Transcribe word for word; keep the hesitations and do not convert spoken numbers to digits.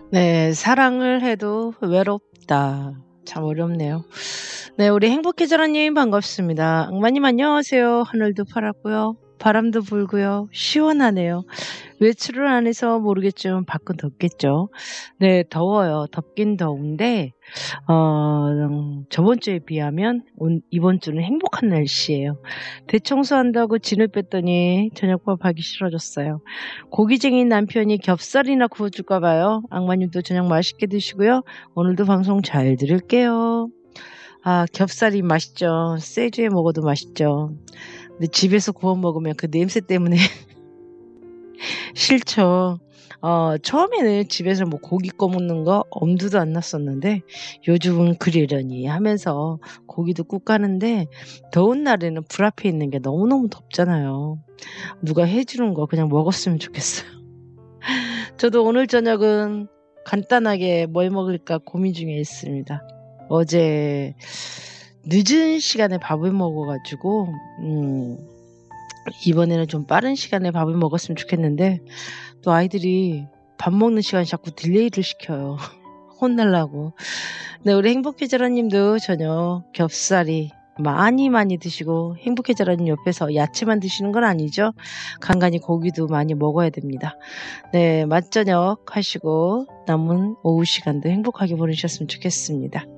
네. 사랑을 해도 외롭다. 참 어렵네요. 네. 우리 행복해져라 님 반갑습니다. 악마님 안녕하세요. 하늘도 파랗고요. 바람도 불고요. 시원하네요. 외출을 안 해서 모르겠지만 밖은 덥겠죠. 네. 더워요. 덥긴 더운데 어 음 저번 주에 비하면 온 이번 주는 행복한 날씨예요. 대청소한다고 진을 뺐더니 저녁밥 하기 싫어졌어요. 고기쟁이인 남편이 겹살이나 구워 줄까 봐요. 악마님도 저녁 맛있게 드시고요. 오늘도 방송 잘 들을게요. 아 겹살이 맛있죠. 세주에 먹어도 맛있죠. 근데 집에서 구워 먹으면 그 냄새 때문에 싫죠. 어 처음에는 집에서 뭐 고기 구워 먹는 거 엄두도 안 났었는데 요즘은 그러려니 하면서 고기도 굽고 하는데 더운 날에는 불 앞에 있는 게 너무너무 덥잖아요. 누가 해 주는 거 그냥 먹었으면 좋겠어요. 저도 오늘 저녁은 간단하게 뭘 먹을까 고민 중에 있습니다. 어제 늦은 시간에 밥을 먹어 가지고 음 이번에는 좀 빠른 시간에 밥을 먹었으면 좋겠는데 또 아이들이 밥 먹는 시간에 자꾸 딜레이를 시켜요, 혼내려고. 네. 우리 행복해져라 님도 저녁 겹살이 많이 많이 드시고 행복해져라 님 옆에서 야채만 드시는 건 아니죠? 간간히 고기도 많이 먹어야 됩니다. 네. 맛저녁 하시고 남은 오후 시간도 행복하게 보내셨으면 좋겠습니다.